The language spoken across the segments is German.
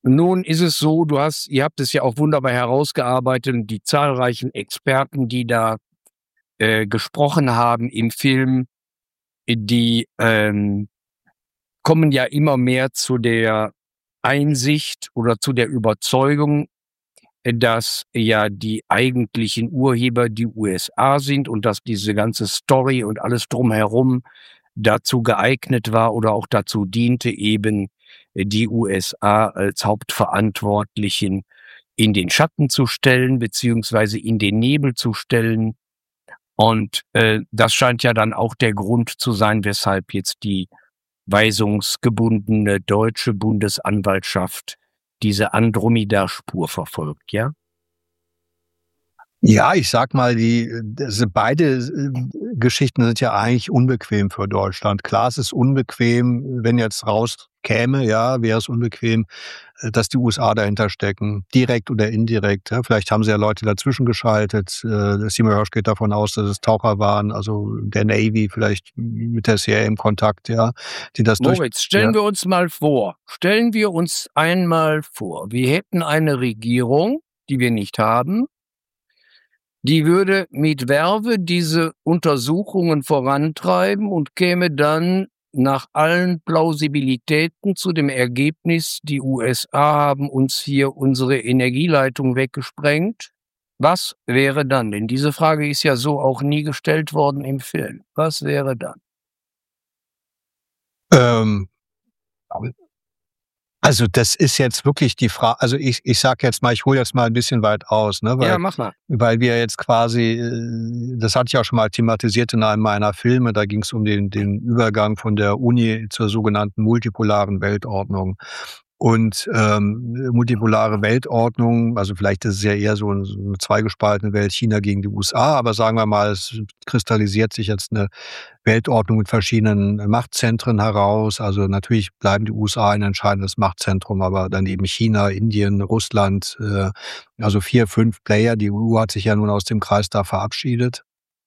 Nun ist es so, ihr habt es ja auch wunderbar herausgearbeitet und die zahlreichen Experten, die da gesprochen haben im Film, die kommen ja immer mehr zu der Einsicht oder zu der Überzeugung, dass ja die eigentlichen Urheber die USA sind und dass diese ganze Story und alles drumherum dazu geeignet war oder auch dazu diente, eben die USA als Hauptverantwortlichen in den Schatten zu stellen, beziehungsweise in den Nebel zu stellen. Und das scheint ja dann auch der Grund zu sein, weshalb jetzt die weisungsgebundene deutsche Bundesanwaltschaft diese Andromeda-Spur verfolgt, ja? Ja, ich sag mal, beide Geschichten sind ja eigentlich unbequem für Deutschland. Klar, es ist unbequem, wenn jetzt rauskäme, ja, wäre es unbequem, dass die USA dahinter stecken, direkt oder indirekt. Ja. Vielleicht haben sie ja Leute dazwischen geschaltet. Seymour Hersh geht davon aus, dass es Taucher waren, also der Navy, vielleicht mit der CIA im Kontakt, ja, die das Moritz, stellen wir uns einmal vor, wir hätten eine Regierung, die wir nicht haben, die würde mit Verve diese Untersuchungen vorantreiben und käme dann nach allen Plausibilitäten zu dem Ergebnis, die USA haben uns hier unsere Energieleitung weggesprengt. Was wäre dann? Denn diese Frage ist ja so auch nie gestellt worden im Film. Was wäre dann? Also das ist jetzt wirklich die Frage, also ich sage jetzt mal, ich hole jetzt mal ein bisschen weit aus, ne, Ja, mach mal. weil wir jetzt quasi, das hatte ich auch schon mal thematisiert in einem meiner Filme, da ging es um den Übergang von der Uni zur sogenannten multipolaren Weltordnung. Und multipolare Weltordnung, also vielleicht ist es ja eher so eine zweigespaltene Welt, China gegen die USA, aber sagen wir mal, es kristallisiert sich jetzt eine Weltordnung mit verschiedenen Machtzentren heraus. Also natürlich bleiben die USA ein entscheidendes Machtzentrum, aber dann eben China, Indien, Russland, also 4, 5 Player. Die EU hat sich ja nun aus dem Kreis da verabschiedet.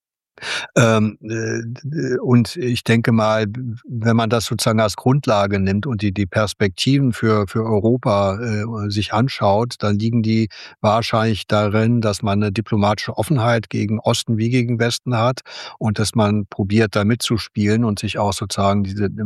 Und ich denke mal, wenn man das sozusagen als Grundlage nimmt und die Perspektiven für Europa sich anschaut, dann liegen die wahrscheinlich darin, dass man eine diplomatische Offenheit gegen Osten wie gegen Westen hat und dass man probiert, da mitzuspielen und sich auch sozusagen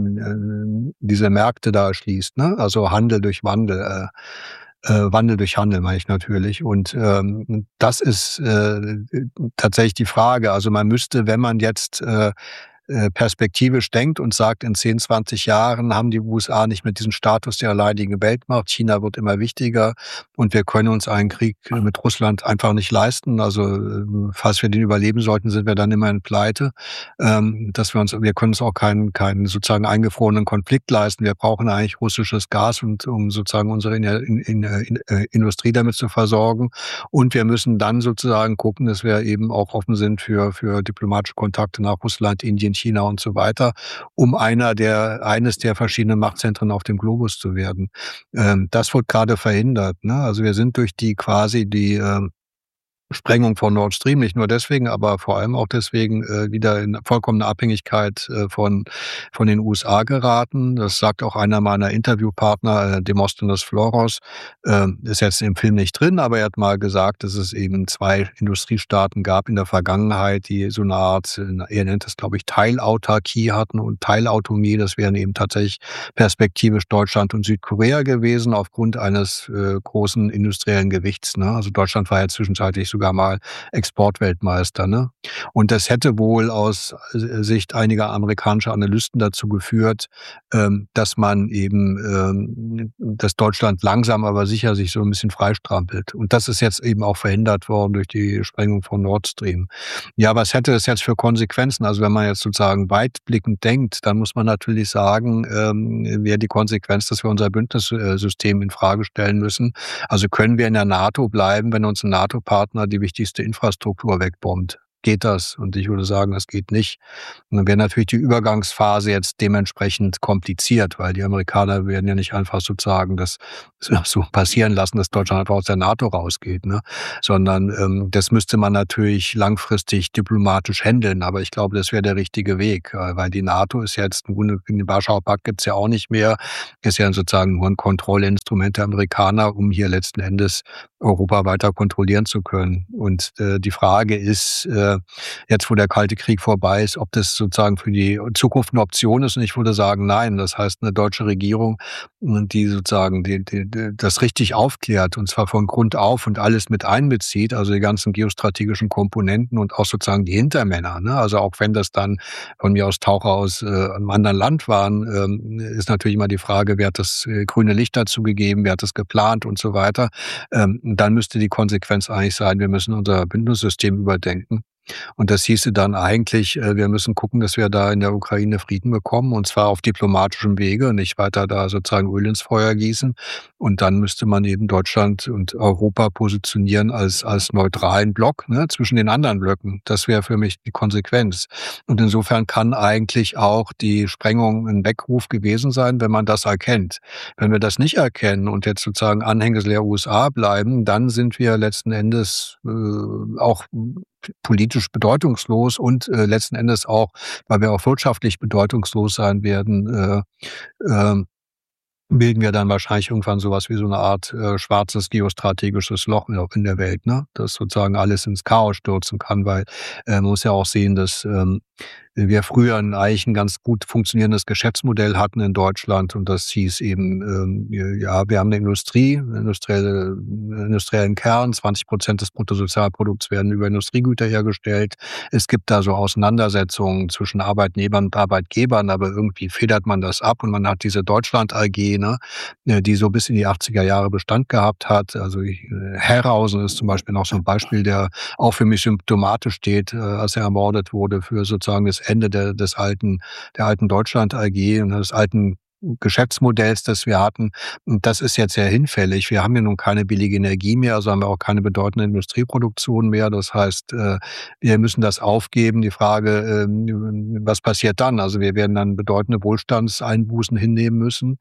diese Märkte da erschließt, ne? Also Handel durch Wandel. Wandel durch Handel meine ich natürlich. Und das ist tatsächlich die Frage. Also man müsste, wenn man jetzt perspektivisch denkt und sagt, in 10, 20 Jahren haben die USA nicht mehr diesen Status der alleinigen Weltmacht. China wird immer wichtiger und wir können uns einen Krieg mit Russland einfach nicht leisten. Also falls wir den überleben sollten, sind wir dann immerhin pleite. Wir können uns auch keinen sozusagen eingefrorenen Konflikt leisten. Wir brauchen eigentlich russisches Gas, um sozusagen unsere Industrie damit zu versorgen. Und wir müssen dann sozusagen gucken, dass wir eben auch offen sind für diplomatische Kontakte nach Russland, Indien, China und so weiter, um eines der verschiedenen Machtzentren auf dem Globus zu werden. Das wird gerade verhindert, ne? Also wir sind durch die Sprengung von Nord Stream, nicht nur deswegen, aber vor allem auch deswegen wieder in vollkommene Abhängigkeit von den USA geraten. Das sagt auch einer meiner Interviewpartner, Demosthenes Floros. Ist jetzt im Film nicht drin, aber er hat mal gesagt, dass es eben 2 Industriestaaten gab in der Vergangenheit, die so eine Art, er nennt es, glaube ich, Teilautarkie hatten und Teilautonomie. Das wären eben tatsächlich perspektivisch Deutschland und Südkorea gewesen, aufgrund eines großen industriellen Gewichts, ne? Also Deutschland war ja zwischenzeitlich sogar mal Exportweltmeister, ne? Und das hätte wohl aus Sicht einiger amerikanischer Analysten dazu geführt, dass man eben, dass Deutschland langsam aber sicher sich so ein bisschen freistrampelt. Und das ist jetzt eben auch verhindert worden durch die Sprengung von Nord Stream. Ja, was hätte das jetzt für Konsequenzen? Also wenn man jetzt sozusagen weitblickend denkt, dann muss man natürlich sagen, wäre die Konsequenz, dass wir unser Bündnissystem in Frage stellen müssen. Also können wir in der NATO bleiben, wenn uns ein NATO-Partner die wichtigste Infrastruktur wegbombt? geht das. Und ich würde sagen, das geht nicht. Und dann wäre natürlich die Übergangsphase jetzt dementsprechend kompliziert, weil die Amerikaner werden ja nicht einfach sozusagen das so passieren lassen, dass Deutschland einfach aus der NATO rausgeht, ne? Sondern das müsste man natürlich langfristig diplomatisch handeln. Aber ich glaube, das wäre der richtige Weg, weil die NATO ist jetzt im Grunde, den Warschauer Pakt gibt's ja auch nicht mehr, ist ja sozusagen nur ein Kontrollinstrument der Amerikaner, um hier letzten Endes Europa weiter kontrollieren zu können. Und die Frage ist, jetzt wo der Kalte Krieg vorbei ist, ob das sozusagen für die Zukunft eine Option ist. Und ich würde sagen, nein. Das heißt, eine deutsche Regierung, die sozusagen das richtig aufklärt, und zwar von Grund auf und alles mit einbezieht, also die ganzen geostrategischen Komponenten und auch sozusagen die Hintermänner, ne? Also auch wenn das dann von mir aus Taucher aus einem anderen Land waren, ist natürlich immer die Frage, wer hat das grüne Licht dazu gegeben, wer hat das geplant und so weiter. Dann müsste die Konsequenz eigentlich sein, wir müssen unser Bündnissystem überdenken. Und das hieße dann eigentlich, wir müssen gucken, dass wir da in der Ukraine Frieden bekommen, und zwar auf diplomatischem Wege, nicht weiter da sozusagen Öl ins Feuer gießen. Und dann müsste man eben Deutschland und Europa positionieren als neutralen Block, ne, zwischen den anderen Blöcken. Das wäre für mich die Konsequenz. Und insofern kann eigentlich auch die Sprengung ein Weckruf gewesen sein, wenn man das erkennt. Wenn wir das nicht erkennen und jetzt sozusagen Anhängsel der USA bleiben, dann sind wir letzten Endes auch politisch bedeutungslos und letzten Endes auch, weil wir auch wirtschaftlich bedeutungslos sein werden, äh, bilden wir dann wahrscheinlich irgendwann sowas wie so eine Art schwarzes geostrategisches Loch in der Welt, ne? Das sozusagen alles ins Chaos stürzen kann, weil man muss ja auch sehen, dass wir früher eigentlich ein ganz gut funktionierendes Geschäftsmodell hatten in Deutschland, und das hieß eben, ja, wir haben eine Industrie, industriellen Kern, 20% des Bruttosozialprodukts werden über Industriegüter hergestellt. Es gibt da so Auseinandersetzungen zwischen Arbeitnehmern und Arbeitgebern, aber irgendwie federt man das ab, und man hat diese Deutschland AG, ne, die so bis in die 80er Jahre Bestand gehabt hat. Also Herrhausen ist zum Beispiel noch so ein Beispiel, der auch für mich symptomatisch steht, als er ermordet wurde, für sozusagen das Ende der alten Deutschland AG und des alten Geschäftsmodells, das wir hatten. Und das ist jetzt sehr hinfällig. Wir haben ja nun keine billige Energie mehr, also haben wir auch keine bedeutende Industrieproduktion mehr. Das heißt, wir müssen das aufgeben. Die Frage, was passiert dann? Also wir werden dann bedeutende Wohlstandseinbußen hinnehmen müssen.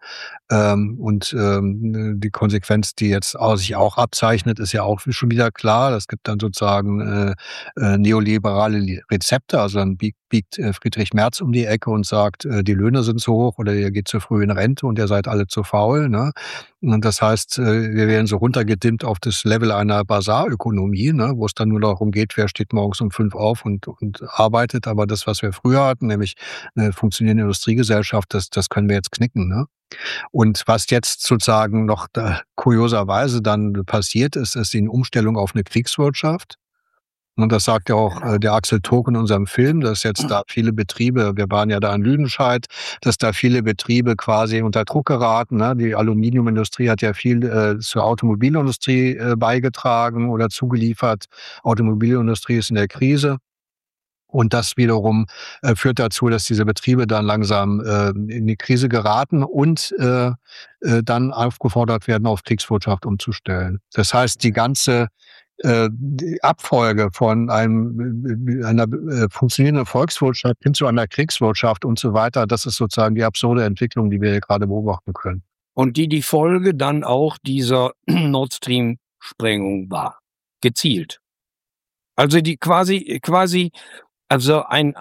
Die Konsequenz, die jetzt sich auch abzeichnet, ist ja auch schon wieder klar. Es gibt dann sozusagen neoliberale Rezepte. Also dann biegt Friedrich Merz um die Ecke und sagt, die Löhne sind zu hoch oder ihr geht zu früh in Rente und ihr seid alle zu faul, ne? Und das heißt, wir werden so runtergedimmt auf das Level einer Basarökonomie, ne, wo es dann nur darum geht, wer steht morgens um 5 auf und arbeitet. Aber das, was wir früher hatten, nämlich eine funktionierende Industriegesellschaft, das können wir jetzt knicken, ne? Und was jetzt sozusagen noch kurioserweise dann passiert ist, ist die Umstellung auf eine Kriegswirtschaft. Und das sagt ja auch der Axel Took in unserem Film, dass jetzt da viele Betriebe, wir waren ja da in Lüdenscheid, dass da viele Betriebe quasi unter Druck geraten, ne? Die Aluminiumindustrie hat ja viel zur Automobilindustrie beigetragen oder zugeliefert. Automobilindustrie ist in der Krise. Und das wiederum führt dazu, dass diese Betriebe dann langsam in die Krise geraten und dann aufgefordert werden, auf Kriegswirtschaft umzustellen. Das heißt, die ganze die Abfolge von einer funktionierenden Volkswirtschaft hin zu einer Kriegswirtschaft und so weiter, das ist sozusagen die absurde Entwicklung, die wir hier gerade beobachten können. Und die Folge dann auch dieser Nord Stream-Sprengung war. Gezielt. Also die quasi, also ein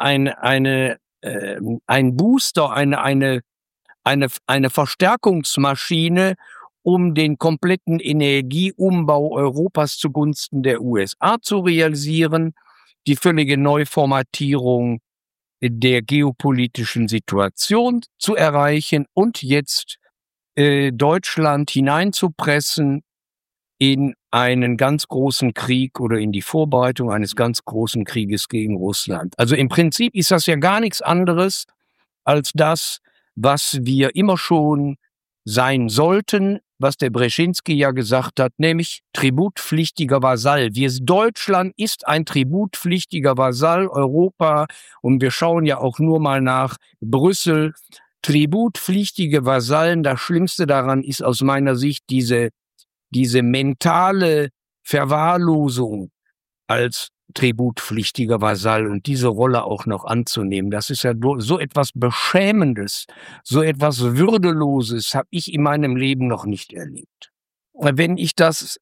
Booster, eine Verstärkungsmaschine, um den kompletten Energieumbau Europas zugunsten der USA zu realisieren, die völlige Neuformatierung der geopolitischen Situation zu erreichen und jetzt Deutschland hineinzupressen in einen ganz großen Krieg oder in die Vorbereitung eines ganz großen Krieges gegen Russland. Also im Prinzip ist das ja gar nichts anderes als das, was wir immer schon sein sollten, was der Brzezinski ja gesagt hat, nämlich tributpflichtiger Vasall. Deutschland ist ein tributpflichtiger Vasall, Europa, und wir schauen ja auch nur mal nach Brüssel. Tributpflichtige Vasallen, das Schlimmste daran ist aus meiner Sicht diese mentale Verwahrlosung als tributpflichtiger Vasall und diese Rolle auch noch anzunehmen. Das ist ja so etwas Beschämendes, so etwas Würdeloses habe ich in meinem Leben noch nicht erlebt. Wenn ich das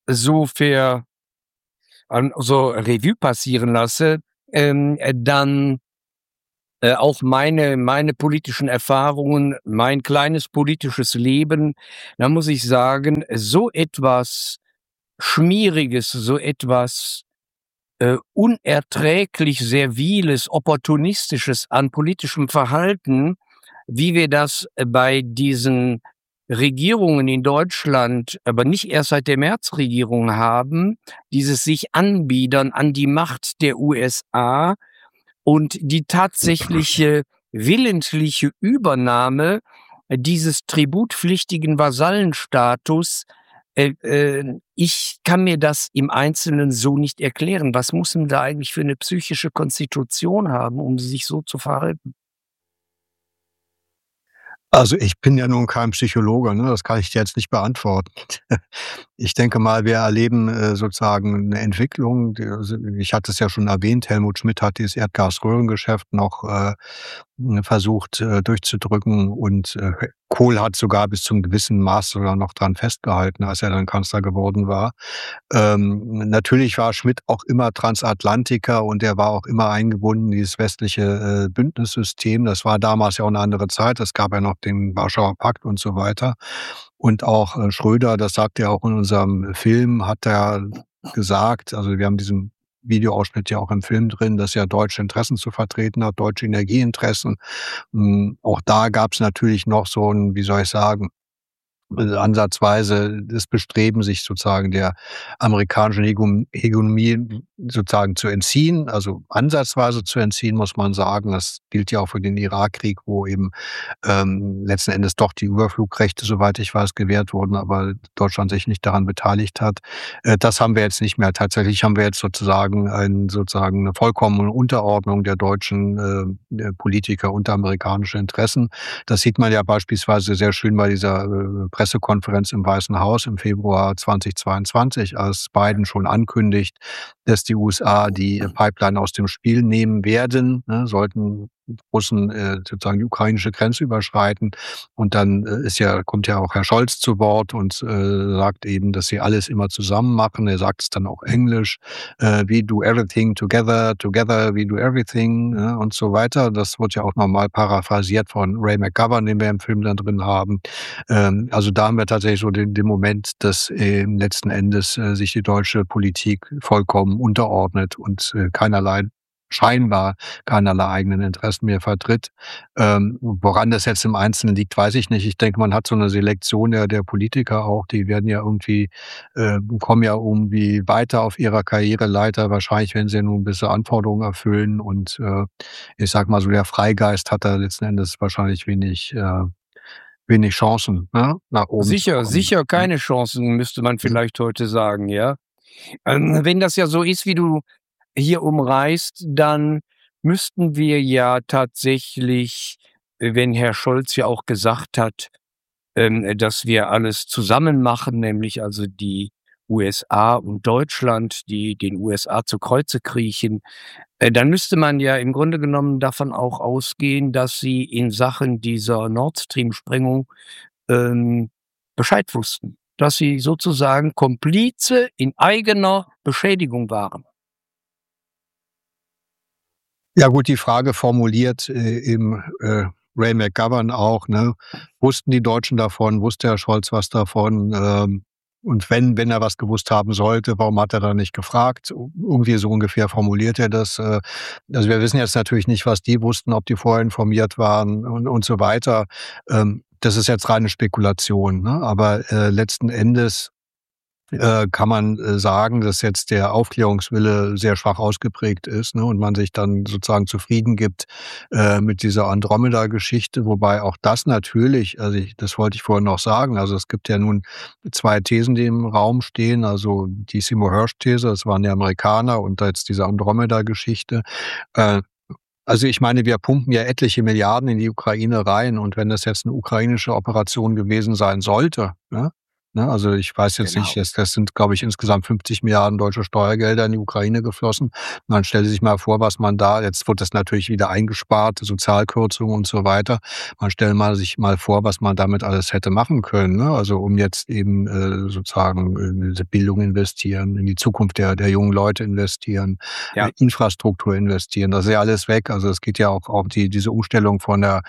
so Revue passieren lasse, dann auch meine politischen Erfahrungen, mein kleines politisches Leben, da muss ich sagen, so etwas Schmieriges, so etwas unerträglich Serviles, Opportunistisches an politischem Verhalten, wie wir das bei diesen Regierungen in Deutschland, aber nicht erst seit der Merz-Regierung haben, dieses sich Anbiedern an die Macht der USA und die tatsächliche willentliche Übernahme dieses tributpflichtigen Vasallenstatus. Ich kann mir das im Einzelnen so nicht erklären. Was muss man da eigentlich für eine psychische Konstitution haben, um sich so zu verhalten? Also, ich bin ja nun kein Psychologe, ne? Das kann ich dir jetzt nicht beantworten. Ich denke mal, wir erleben, sozusagen 'ne Entwicklung, die ich hatte es ja schon erwähnt, Helmut Schmidt hat dieses Erdgasröhrengeschäft noch, versucht, durchzudrücken und, Kohl hat sogar bis zum gewissen Maß sogar noch dran festgehalten, als er dann Kanzler geworden war. Natürlich war Schmidt auch immer Transatlantiker und er war auch immer eingebunden in dieses westliche, Bündnissystem. Das war damals ja auch 'ne andere Zeit. Es gab ja noch den Warschauer Pakt und so weiter. Und auch, Schröder, das sagt er auch in unserem Film, hat er gesagt, also, wir haben diesen Videoausschnitt ja auch im Film drin, dass er deutsche Interessen zu vertreten hat, deutsche Energieinteressen. Auch da gab's natürlich noch so 'n, wie soll ich sagen, ansatzweise das Bestreben, sich sozusagen der amerikanischen Hegemonie sozusagen zu entziehen, also ansatzweise zu entziehen, muss man sagen. Das gilt ja auch für den Irakkrieg, wo eben, letzten Endes doch die Überflugrechte, soweit ich weiß, gewährt wurden, aber Deutschland sich nicht daran beteiligt hat. Das haben wir jetzt nicht mehr. Tatsächlich haben wir jetzt sozusagen 'ne vollkommene Unterordnung der deutschen, Politiker unter amerikanische Interessen. Das sieht man ja beispielsweise sehr schön bei dieser, Pressekonferenz im Weißen Haus im Februar 2022, als Biden schon ankündigt, dass die USA die Pipeline aus dem Spiel nehmen werden, ne, sollten Russen, sozusagen die ukrainische Grenze überschreiten. Und dann, kommt ja auch Herr Scholz zu Wort und, sagt eben, dass sie alles immer zusammen machen. Er sagt es dann auch Englisch, „We do everything together, together we do everything", ne, und so weiter. Das wird ja auch noch mal paraphrasiert von Ray McGovern, den wir im Film dann drin haben. Also, da haben wir tatsächlich so den Moment, dass, letzten Endes, sich die deutsche Politik vollkommen unterordnet und, scheinbar keinerlei eigenen Interessen mehr vertritt. Woran das jetzt im Einzelnen liegt, weiß ich nicht. Ich denke, man hat so 'ne Selektion der Politiker auch, die werden ja irgendwie kommen ja irgendwie weiter auf ihrer Karriereleiter, wahrscheinlich, wenn sie nun gewisse Anforderungen erfüllen und, ich sage mal so, der Freigeist hat da letzten Endes wahrscheinlich wenig Chancen, ne, nach oben zu Sicher, kommen. sicher keine Chancen, müsste man Mhm. vielleicht heute sagen, ja? Wenn das ja so ist, wie du hier umreißt, dann müssten wir ja tatsächlich, wenn Herr Scholz ja auch gesagt hat, dass wir alles zusammen machen, nämlich also die USA und Deutschland, die den USA zu Kreuze kriechen, dann müsste man ja im Grunde genommen davon auch ausgehen, dass sie in Sachen dieser Nord Stream-Sprengung, ähm, Bescheid wussten, dass sie sozusagen Komplize in eigener Beschädigung waren. Ja gut, die Frage formuliert, eben, Ray McGovern auch, ne? Wussten die Deutschen davon? Wusste Herr Scholz was davon? Und wenn er was gewusst haben sollte, warum hat er dann nicht gefragt? Irgendwie so ungefähr formuliert er das. Also, wir wissen jetzt natürlich nicht, was die wussten, ob die vorher informiert waren und so weiter. Das ist jetzt reine Spekulation, ne? Aber, letzten Endes kann man, sagen, dass jetzt der Aufklärungswille sehr schwach ausgeprägt ist, ne, und man sich dann sozusagen zufrieden gibt, mit dieser Andromeda-Geschichte, wobei auch das natürlich, das wollte ich vorhin noch sagen, also es gibt ja nun 2 Thesen, die im Raum stehen, also die Seymour Hersh-These, das waren die Amerikaner, und da jetzt diese Andromeda-Geschichte. Äh, also ich meine, wir pumpen ja etliche Milliarden in die Ukraine rein, und wenn das jetzt eine ukrainische Operation gewesen sein sollte, ne, Ne? Also, ich weiß jetzt nicht, Genau. das sind, glaube ich, insgesamt 50 Milliarden deutsche Steuergelder in die Ukraine geflossen. Man stelle sich mal vor, was man da jetzt wird das natürlich wieder eingespart, Sozialkürzungen und so weiter. Man stelle sich mal vor, was man damit alles hätte machen können, ne? Also, um jetzt eben, sozusagen in diese Bildung investieren, in die Zukunft der jungen Leute investieren, Ja. Infrastruktur investieren. Das ist ja alles weg. Also, es geht ja auch diese Umstellung von der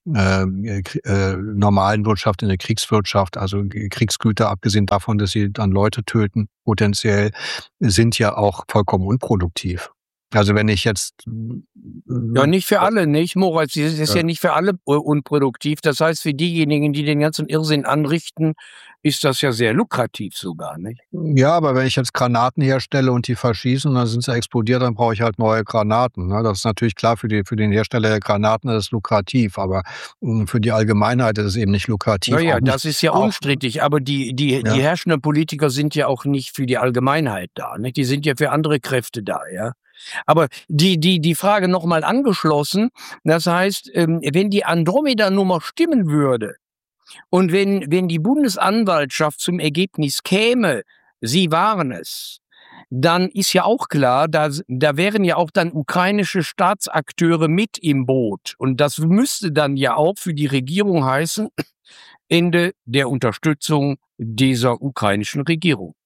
normalen Wirtschaft in der Kriegswirtschaft, also Kriegsgüter, abgesehen davon, dass sie dann Leute töten, potenziell, sind ja auch vollkommen unproduktiv. Also, wenn ich jetzt Ja, nicht für alle, nicht, Moritz? Es ist ja. ja nicht für alle unproduktiv. Das heißt, für diejenigen, die den ganzen Irrsinn anrichten, ist das ja sehr lukrativ sogar, nicht? Ja, aber wenn ich jetzt Granaten herstelle und die verschießen, dann sind sie explodiert, dann brauche ich halt neue Granaten, ne? Das ist natürlich klar, für den Hersteller der Granaten ist es lukrativ, aber, für die Allgemeinheit ist es eben nicht Na lukrativ, ja, das ist ja auch unstrittig, aber die ja. herrschenden Politiker sind ja auch nicht für die Allgemeinheit da, nicht? Die sind ja für andere Kräfte da, ja? Aber die Frage noch mal angeschlossen, das heißt, wenn die Andromeda-Nummer stimmen würde und wenn die Bundesanwaltschaft zum Ergebnis käme, sie waren es, dann ist ja auch klar, da wären ja auch dann ukrainische Staatsakteure mit im Boot. Und das müsste dann ja auch für die Regierung heißen, Ende der Unterstützung dieser ukrainischen Regierung.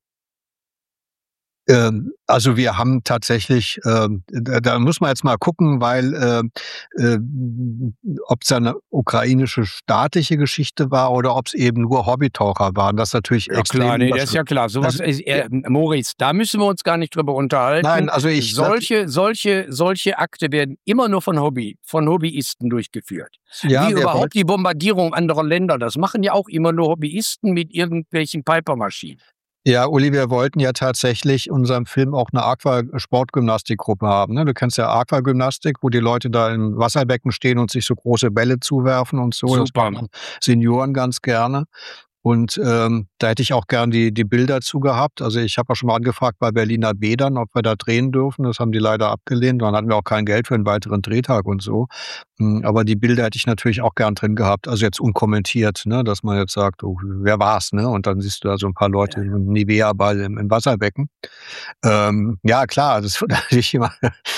Also, wir haben tatsächlich, da muss man jetzt mal gucken, weil, äh, ob's ja 'ne ukrainische staatliche Geschichte war oder ob's eben nur Hobbytaucher waren. Das ist natürlich Ja extrem klar, ne, das ist ja klar. So was also, ist ja, Moritz, da müssen wir uns gar nicht drüber unterhalten. nein, also ich sage Solche Akte werden immer nur von Hobbyisten durchgeführt. Wie ja, wir überhaupt wollten die Bombardierung anderer Länder. Das machen ja auch immer nur Hobbyisten mit irgendwelchen Piper-Maschinen. ja, Uli, wir wollten ja tatsächlich in unserem Film auch 'ne Sportgymnastikgruppe haben, ne? Du kennst ja Aquagymnastik, wo die Leute da im Wasserbecken stehen und sich so große Bälle zuwerfen und so. Das Super. machen Senioren ganz gerne. Und, da hätte ich auch gern die Bilder zu gehabt. Also, ich habe auch schon mal angefragt bei Berliner Bädern, ob wir da drehen dürfen. Das haben die leider abgelehnt. Dann hatten wir auch kein Geld für 'n weiteren Drehtag und so. Aber die Bilder hätte ich natürlich auch gern drin gehabt, also jetzt unkommentiert, ne, dass man jetzt sagt: „Oh, wer war's“, ne? Und dann siehst du da so 'n paar Leute mit 'nem Nivea-Ball im Wasserbecken. Ja klar, das wird natürlich immer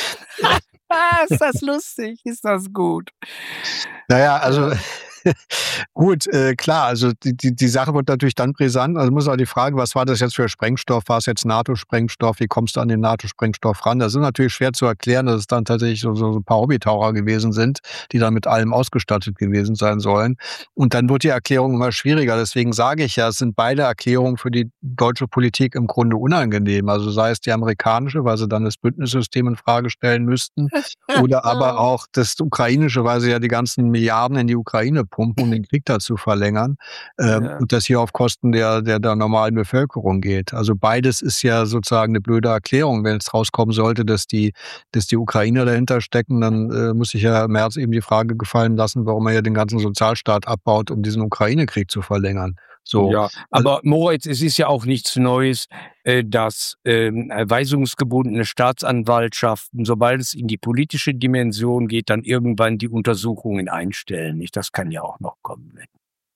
Ist das lustig? Ist das gut? na ja, also Ja. gut, klar, also die Sache wird natürlich dann brisant. Also, muss auch die Frage, was war das jetzt für Sprengstoff? War es jetzt NATO-Sprengstoff? Wie kommst du an den NATO-Sprengstoff ran? Das ist natürlich schwer zu erklären, dass es dann tatsächlich so 'n paar Hobbytaucher gewesen sind, die dann mit allem ausgestattet gewesen sein sollen. Und dann wird die Erklärung immer schwieriger. Deswegen sage ich ja, es sind beide Erklärungen für die deutsche Politik im Grunde unangenehm. Also, sei es die amerikanische, weil sie dann das Bündnissystem in Frage stellen müssten, oder aber auch das ukrainische, weil sie ja die ganzen Milliarden in die Ukraine pumpen, um den Krieg da zu verlängern, Ja. und das hier auf Kosten der normalen Bevölkerung geht. Also, beides ist ja sozusagen 'ne blöde Erklärung. Wenn jetzt rauskommen sollte, dass die Ukrainer dahinter stecken, dann, muss sich ja Merz eben die Frage gefallen lassen, warum er ja den ganzen Sozialstaat abbaut, um diesen Ukraine-Krieg zu verlängern. So, Ja, al aber Moritz, es ist ja auch nichts Neues, dass, weisungsgebundene Staatsanwaltschaften, sobald es in die politische Dimension geht, dann irgendwann die Untersuchungen einstellen, nicht? Das kann ja auch noch kommen, ne?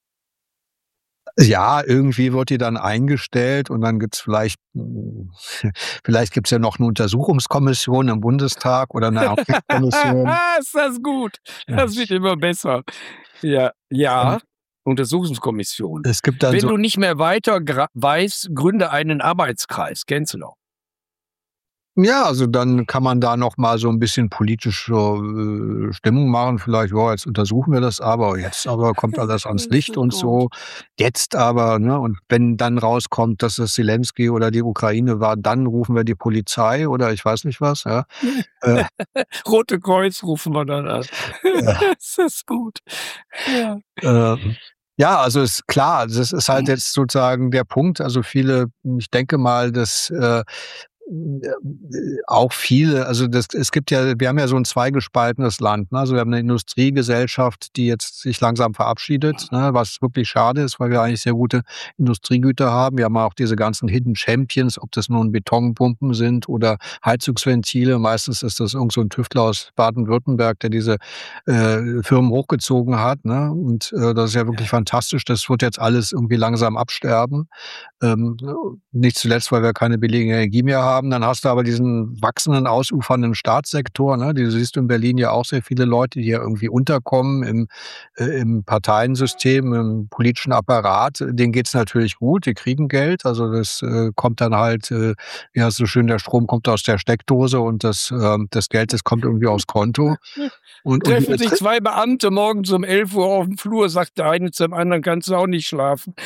Ja, irgendwie wird die dann eingestellt und dann gibt's vielleicht vielleicht gibt's ja noch 'ne Untersuchungskommission im Bundestag oder 'ne Enquete-Kommission. Ist das gut? Ja. Das wird immer besser. Ja, Ähm, ja, Untersuchungskommission. es gibt dann Wenn so du nicht mehr weiter weißt, gründe einen Arbeitskreis. Kennst du noch? ja, also dann kann man da noch mal so 'n bisschen politische, Stimmung machen. Vielleicht: „Ja, jetzt untersuchen wir das aber. Jetzt aber kommt alles ans Das Licht ist und gut. so. Jetzt aber“, ne? Und wenn dann rauskommt, dass es Zelenskyj oder die Ukraine war, dann rufen wir die Polizei oder ich weiß nicht was, ja. Äh, Rote Kreuz rufen wir dann an. ja. Ist das gut. Ja. Ähm, ja, also ist klar, das ist halt jetzt sozusagen der Punkt. Also viele ich denke mal, dass, Auch viele, also wir haben ja so ein zweigespaltenes Land, ne? Also, wir haben eine Industriegesellschaft, die jetzt sich langsam verabschiedet, ne, was wirklich schade ist, weil wir eigentlich sehr gute Industriegüter haben. Wir haben auch diese ganzen Hidden Champions, ob das nun Betonpumpen sind oder Heizungsventile. Meistens ist das irgend so 'n Tüftler aus Baden-Württemberg, der diese, Firmen hochgezogen hat, ne? Und, das ist ja wirklich fantastisch. Das wird jetzt alles irgendwie langsam absterben. Ähm, Nicht zuletzt, weil wir keine billige Energie mehr haben. Dann hast du aber diesen wachsenden, ausufernden Staatssektor, ne? Du siehst in Berlin ja auch sehr viele Leute, die hier irgendwie unterkommen im Parteiensystem, im politischen Apparat. Denen geht's natürlich gut, die kriegen Geld. Also das, kommt dann halt, wie heißt es so schön, der Strom kommt aus der Steckdose und das Geld, das kommt irgendwie aufs Konto. Und Treffen sich 2 Beamte morgens um 11 Uhr auf dem Flur, sagt der eine zum anderen: „Kannst du auch nicht schlafen?“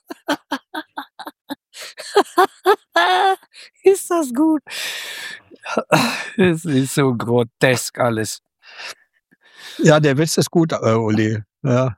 Ist das gut? Es ist so grotesk alles. ja, der Witz ist gut, Uli. Ja.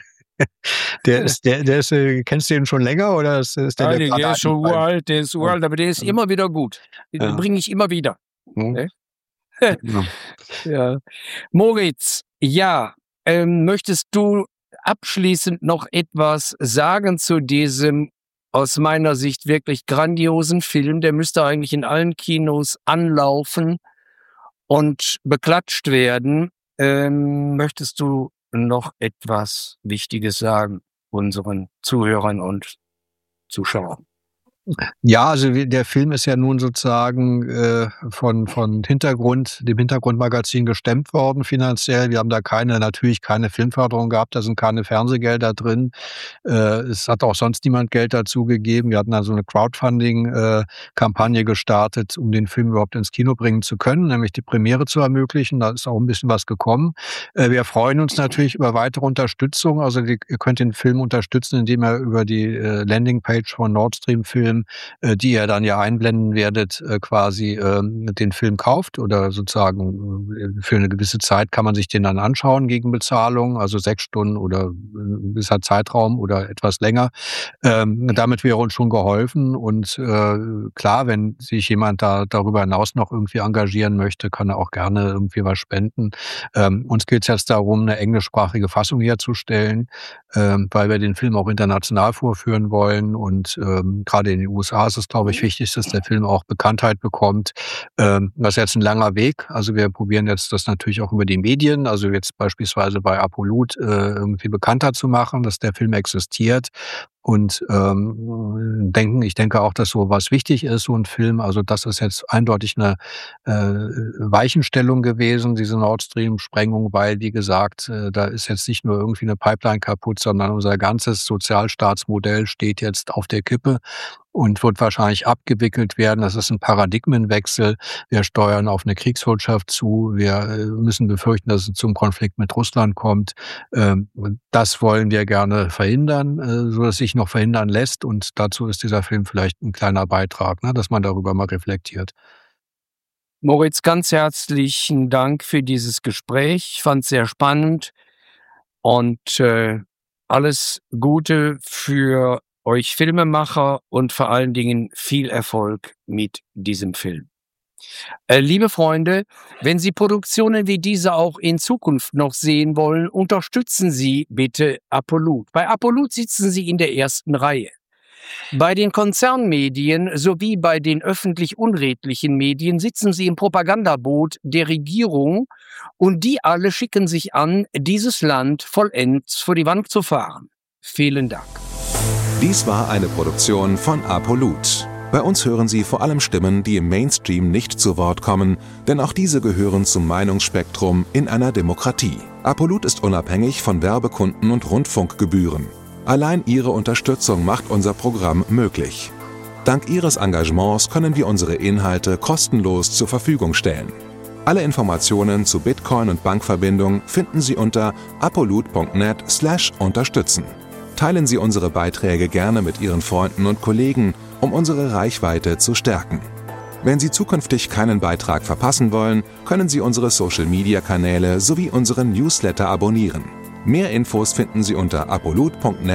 Kennst du den schon länger oder ist der Nein, grade der ist schon eingefallen? uralt, der ist uralt, aber der ist immer wieder gut. Den Ja. bringe ich immer wieder, Mhm. ne? Ja. Ja. Moritz, ja, möchtest du abschließend noch etwas sagen zu diesem aus meiner Sicht wirklich grandiosen Film? Der müsste eigentlich in allen Kinos anlaufen und beklatscht werden. Möchtest du noch etwas Wichtiges sagen unseren Zuhörern und Zuschauern? Ja, also der Film ist ja nun sozusagen, von dem Hintergrundmagazin gestemmt worden finanziell. Wir haben da natürlich keine Filmförderung gehabt, da sind keine Fernsehgelder drin. Es hat auch sonst niemand Geld dazu gegeben. Wir hatten da so 'ne Crowdfunding Kampagne gestartet, um den Film überhaupt ins Kino bringen zu können, nämlich die Premiere zu ermöglichen. Da ist auch 'n bisschen was gekommen. Wir freuen uns natürlich über weitere Unterstützung. Also, ihr könnt den Film unterstützen, indem ihr über die, Landingpage von Nord Stream Film, die ihr dann ja einblenden werdet, quasi, den Film kauft oder sozusagen, für 'ne gewisse Zeit kann man sich den dann anschauen gegen Bezahlung, also 6 Stunden oder 'n gewisser Zeitraum oder etwas länger. Damit wäre uns schon geholfen und, klar, wenn sich jemand darüber hinaus noch irgendwie engagieren möchte, kann er auch gerne irgendwie was spenden. Uns geht's jetzt darum, 'ne englischsprachige Fassung herzustellen, weil wir den Film auch international vorführen wollen und, grade in den USA ist es, glaube ich, wichtig, dass der Film auch Bekanntheit bekommt. Das ist jetzt 'n langer Weg. Also, wir probieren jetzt das natürlich auch über die Medien, also jetzt beispielsweise bei Apolut, irgendwie bekannter zu machen, dass der Film existiert. Und, ich denke auch, dass so was wichtig ist, so 'n Film. Also, das ist jetzt eindeutig 'ne, Weichenstellung gewesen, diese Nord Stream-Sprengung, weil, wie gesagt, da ist jetzt nicht nur irgendwie 'ne Pipeline kaputt, sondern unser ganzes Sozialstaatsmodell steht jetzt auf der Kippe und wird wahrscheinlich abgewickelt werden. Das ist 'n Paradigmenwechsel. Wir steuern auf 'ne Kriegswirtschaft zu. Wir, müssen befürchten, dass es zum Konflikt mit Russland kommt. Und das wollen wir gerne verhindern, sodass sich noch verhindern lässt. Und dazu ist dieser Film vielleicht 'n kleiner Beitrag, ne, dass man darüber mal reflektiert. Moritz, ganz herzlichen Dank für dieses Gespräch. Ich fand's sehr spannend und, alles Gute für euch Filmemacher und vor allen Dingen viel Erfolg mit diesem Film. Liebe Freunde, wenn Sie Produktionen wie diese auch in Zukunft noch sehen wollen, unterstützen Sie bitte Apolut. Bei Apolut sitzen Sie in der ersten Reihe. Bei den Konzernmedien sowie bei den öffentlich-unredlichen Medien sitzen Sie im Propagandaboot der Regierung und die alle schicken sich an, dieses Land vollends vor die Wand zu fahren. Vielen Dank. Dies war eine Produktion von Apolut. Bei uns hören Sie vor allem Stimmen, die im Mainstream nicht zu Wort kommen, denn auch diese gehören zum Meinungsspektrum in einer Demokratie. Apolut ist unabhängig von Werbekunden und Rundfunkgebühren. Allein Ihre Unterstützung macht unser Programm möglich. Dank Ihres Engagements können wir unsere Inhalte kostenlos zur Verfügung stellen. Alle Informationen zu Bitcoin und Bankverbindung finden Sie unter apolut.net/unterstützen. Teilen Sie unsere Beiträge gerne mit Ihren Freunden und Kollegen, um unsere Reichweite zu stärken. Wenn Sie zukünftig keinen Beitrag verpassen wollen, können Sie unsere Social-Media-Kanäle sowie unseren Newsletter abonnieren. Mehr Infos finden Sie unter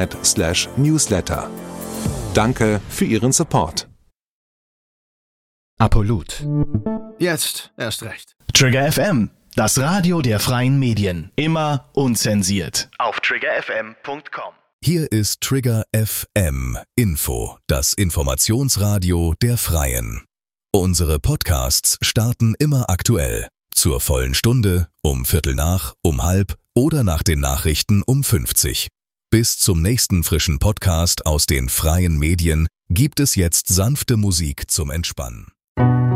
apolut.net/newsletter. Danke für Ihren Support. Apolut. Jetzt erst recht. Trigger FM, das Radio der freien Medien. Immer unzensiert. Auf triggerfm.com. Hier ist Trigger FM Info, das Informationsradio der Freien. Unsere Podcasts starten immer aktuell. Zur vollen Stunde, um 15:15, um 12:30 oder nach den Nachrichten um 50. Bis zum nächsten frischen Podcast aus den freien Medien gibt es jetzt sanfte Musik zum Entspannen.